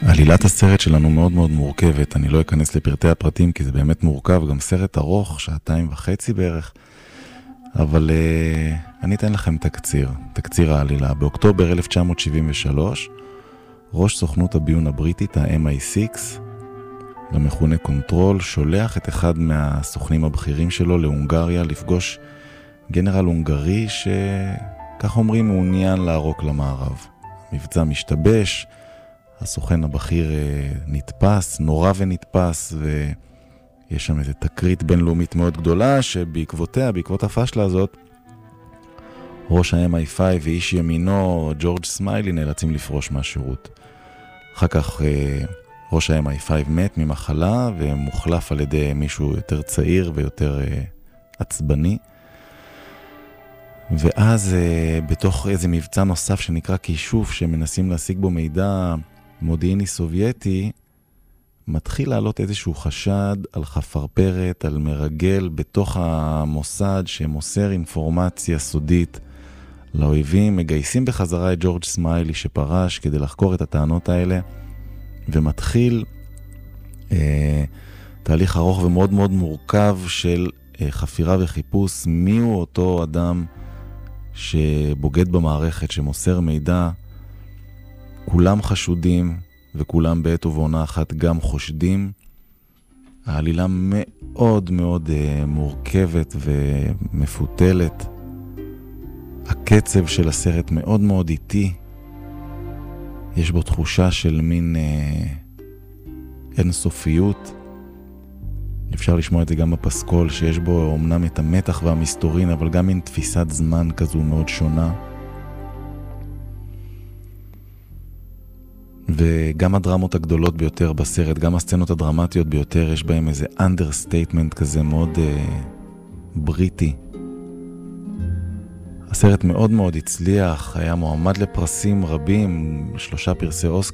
עלילת הסרט שלנו מאוד מאוד מורכבת, אני לא אכנס לפרטי הפרטים כי זה באמת מורכב, גם סרט ארוך, 2.5 בערך, אבל אני אתן לכם תקציר העלילה. באוקטובר 1973, ראש סוכנות הביון הבריטית, ה-MI6, המכונה קונטרול, שולח את אחד מהסוכנים הבכירים שלו להונגריה לפגוש גנרל הונגרי שכך אומרים מעוניין לערוק למערב. המבצע משתבש, הסוכן הבכיר נתפס, נורא ונתפס, ויש שם איזו תקרית בינלאומית מאוד גדולה, שבעקבותיה, בעקבות הפשלה הזאת, ראש ה-MI5 ואיש ימינו, ג'ורג' סמיילי, נאלצים לפרוש מהשירות. אחר כך ראש ה-MI5 מת ממחלה, ומוחלף על ידי מישהו יותר צעיר ויותר עצבני. ואז בתוך איזה מבצע נוסף שנקרא כישוף, שמנסים להשיג בו מידע מודיעיני סובייטי, מתחיל לעלות איזשהו חשד על חפרפרת, על מרגל בתוך המוסד שמוסר אינפורמציה סודית לאויבים. מגייסים בחזרה את ג'ורג' סמיילי שפרש כדי לחקור את הטענות האלה, ומתחיל תהליך ארוך ומאוד מאוד מורכב של חפירה וחיפוש מיהו אותו אדם שבוגד במערכת, שמוסר מידע. כולם חשודים וכולם בעת ובעונה אחת גם חושדים. העלילה מאוד מאוד מורכבת ומפותלת. הקצב של הסרט מאוד מאוד איטי. יש בו תחושה של מין אינסופיות. אפשר לשמוע את זה גם בפסקול, שיש בו אומנם את המתח והמסתורין, אבל גם מין תפיסת זמן כזו מאוד שונה. וגם הדרמות הגדולות ביותר בסרט, גם הסצנות הדרמטיות ביותר, יש בהם איזה אנדרסטייטמנט כזה מאוד בריטי. הסרט מאוד מאוד הצליח, היה מועמד לפרסים רבים, 3 פרסי אוסקר.